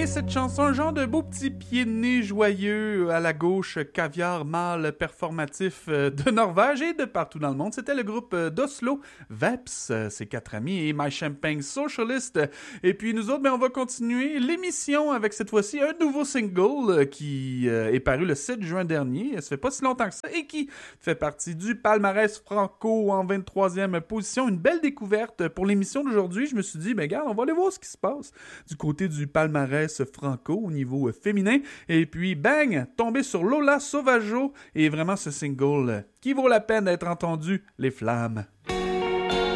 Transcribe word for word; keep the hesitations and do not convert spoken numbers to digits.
Et cette chanson, un genre de beau petit pied de nez joyeux à la gauche, caviar mâle performatif de Norvège et de partout dans le monde. C'était le groupe d'Oslo, Veps, ses quatre amis et My Champagne Socialist. Et puis nous autres, ben, on va continuer l'émission avec cette fois-ci un nouveau single qui est paru le sept juin dernier. Ça fait pas si longtemps que ça et qui fait partie du palmarès franco en vingt-troisième position. Une belle découverte pour l'émission d'aujourd'hui. Je me suis dit, ben regarde, on va aller voir ce qui se passe du côté du palmarès franco au niveau féminin. Et puis, bang, tombé sur Lola Sauvageau et vraiment ce single qui vaut la peine d'être entendu, Les Flammes.